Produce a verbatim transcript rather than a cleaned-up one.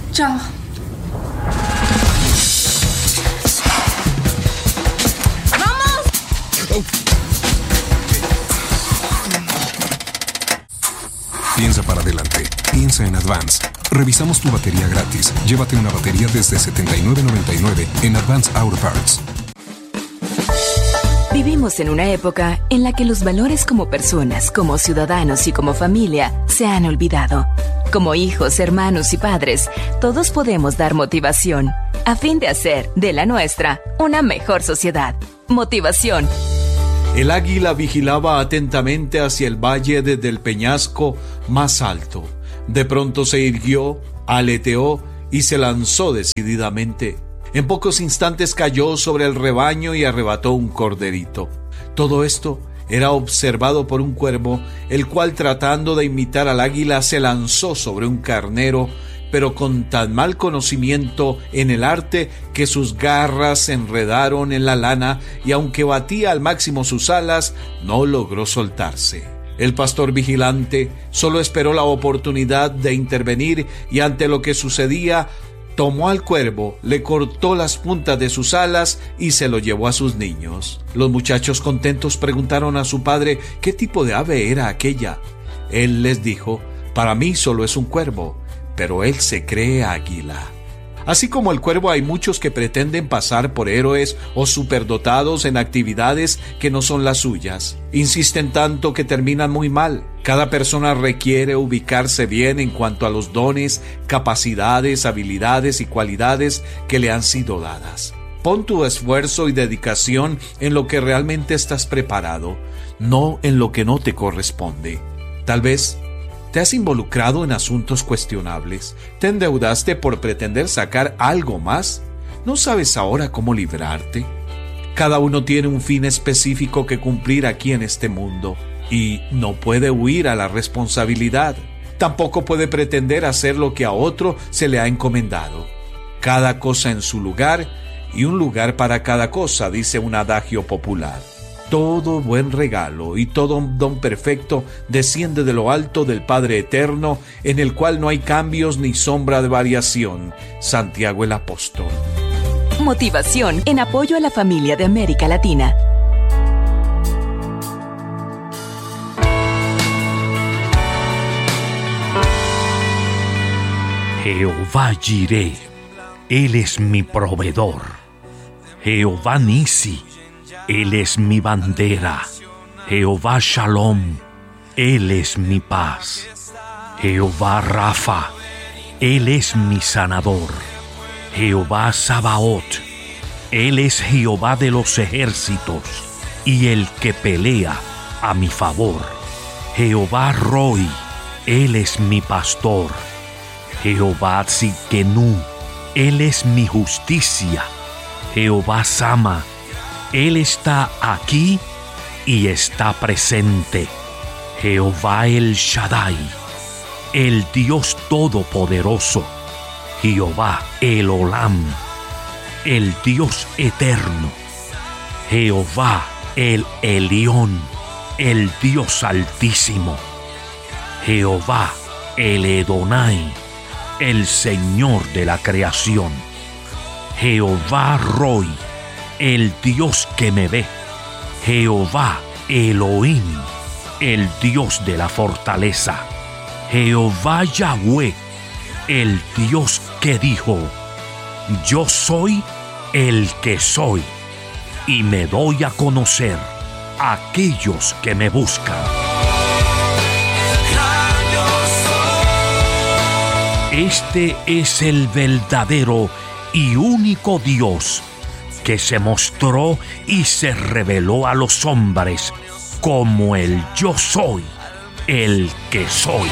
Chao. Piensa para adelante. Piensa en Advance. Revisamos tu batería gratis. Llévate una batería desde setenta y nueve noventa y nueve en Advance Auto Parts. Vivimos en una época en la que los valores como personas, como ciudadanos y como familia se han olvidado. Como hijos, hermanos y padres, todos podemos dar motivación a fin de hacer de la nuestra una mejor sociedad. Motivación. El águila vigilaba atentamente hacia el valle desde el peñasco más alto. De pronto se irguió, aleteó y se lanzó decididamente. En pocos instantes cayó sobre el rebaño y arrebató un corderito. Todo esto era observado por un cuervo, el cual, tratando de imitar al águila, se lanzó sobre un carnero, pero con tan mal conocimiento en el arte que sus garras se enredaron en la lana y aunque batía al máximo sus alas, no logró soltarse. El pastor vigilante solo esperó la oportunidad de intervenir y ante lo que sucedía, tomó al cuervo, le cortó las puntas de sus alas y se lo llevó a sus niños. Los muchachos contentos preguntaron a su padre qué tipo de ave era aquella. Él les dijo: para mí solo es un cuervo, pero él se cree águila. Así como el cuervo, hay muchos que pretenden pasar por héroes o superdotados en actividades que no son las suyas. Insisten tanto que terminan muy mal. Cada persona requiere ubicarse bien en cuanto a los dones, capacidades, habilidades y cualidades que le han sido dadas. Pon tu esfuerzo y dedicación en lo que realmente estás preparado, no en lo que no te corresponde. Tal vez ¿te has involucrado en asuntos cuestionables? ¿Te endeudaste por pretender sacar algo más? ¿No sabes ahora cómo librarte? Cada uno tiene un fin específico que cumplir aquí en este mundo y no puede huir a la responsabilidad. Tampoco puede pretender hacer lo que a otro se le ha encomendado. Cada cosa en su lugar y un lugar para cada cosa, dice un adagio popular. Todo buen regalo y todo don perfecto desciende de lo alto del Padre Eterno, en el cual no hay cambios ni sombra de variación. Santiago el Apóstol. Motivación en apoyo a la familia de América Latina. Jehová Jireh, Él es mi proveedor. Jehová Nisi, Él es mi bandera. Jehová Shalom, Él es mi paz. Jehová Rafa, Él es mi sanador. Jehová Sabaoth, Él es Jehová de los ejércitos y el que pelea a mi favor. Jehová Roi, Él es mi pastor. Jehová Tzidkenu, Él es mi justicia. Jehová Sama, Él está aquí y está presente. Jehová el Shaddai, el Dios Todopoderoso. Jehová el Olam, el Dios Eterno. Jehová el Elión, el Dios Altísimo. Jehová el Edonai, el Señor de la creación. Jehová Roi, el Dios que me ve. Jehová Elohim, el Dios de la fortaleza. Jehová Yahweh, el Dios que dijo: yo soy el que soy, y me doy a conocer a aquellos que me buscan. Este es el verdadero y único Dios que se mostró y se reveló a los hombres como el yo soy, el que soy.